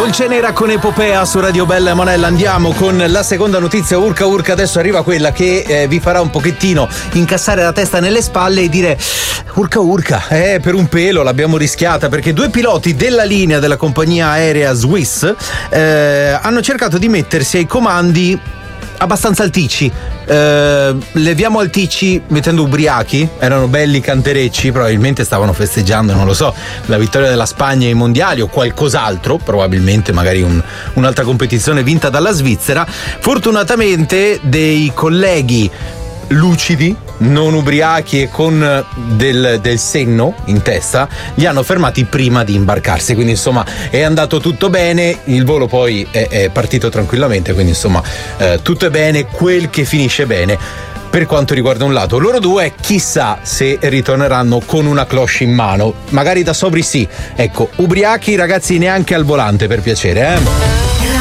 Dolce Nera con Epopea su Radio Bella e Monella. Andiamo con la seconda notizia. Urca urca, adesso arriva quella che vi farà un pochettino incassare la testa nelle spalle e dire urca urca, per un pelo l'abbiamo rischiata, perché due piloti della linea della compagnia aerea Swiss hanno cercato di mettersi ai comandi abbastanza alticci. Leviamo alticci mettendo ubriachi, erano belli canterecci, probabilmente stavano festeggiando, non lo so, la vittoria della Spagna ai mondiali o qualcos'altro, probabilmente magari un'altra competizione vinta dalla Svizzera. Fortunatamente dei colleghi lucidi, non ubriachi e con del senno in testa li hanno fermati prima di imbarcarsi, quindi insomma è andato tutto bene, il volo poi è partito tranquillamente, quindi insomma tutto è bene quel che finisce bene. Per quanto riguarda un lato, loro due chissà se ritorneranno con una cloche in mano, magari da sobri sì, ecco, ubriachi ragazzi neanche al volante, per piacere,